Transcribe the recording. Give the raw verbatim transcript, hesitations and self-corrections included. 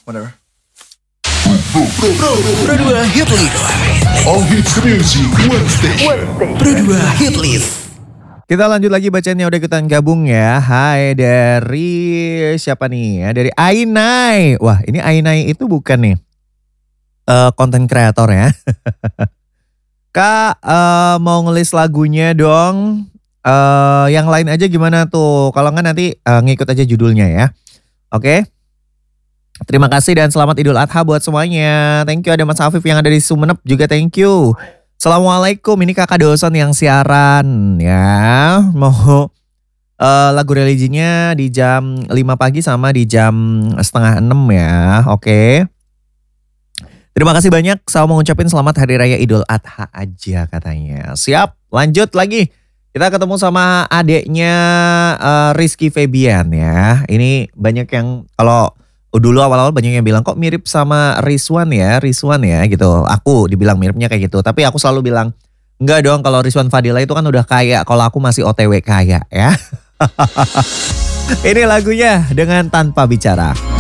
Whatever. Pro, pro, pro, pro dua hit list. All hits music, one station. Pro dua hit list. Kita lanjut lagi bacanya, udah ikutan gabung ya. Hai dari siapa nih ya? Dari Ainai. Wah, ini Ainai itu bukan nih konten uh, kreator ya. Kak uh, mau ngelis lagunya dong. Uh, yang lain aja gimana tuh? Kalau nggak nanti uh, ngikut aja judulnya ya. Oke. Okay? Terima kasih dan selamat Idul Adha buat semuanya. Thank you, ada Mas Afif yang ada di Sumenep juga, thank you. Assalamualaikum, ini kakak dosen yang siaran ya. Mau uh, lagu religinya di jam lima pagi sama di jam setengah enam ya. Oke. Okay. Terima kasih banyak, saya mau ngucapin selamat Hari Raya Idul Adha aja katanya. Siap, lanjut lagi. Kita ketemu sama adeknya uh, Rizky Febian ya. Ini banyak yang kalau dulu awal-awal banyak yang bilang kok mirip sama Rizwan ya, Rizwan ya gitu. Aku dibilang miripnya kayak gitu. Tapi aku selalu bilang enggak dong, kalau Rizwan Fadila itu kan udah kaya. Kalau aku masih O T W kaya ya. Ini lagunya dengan Tanpa Bicara.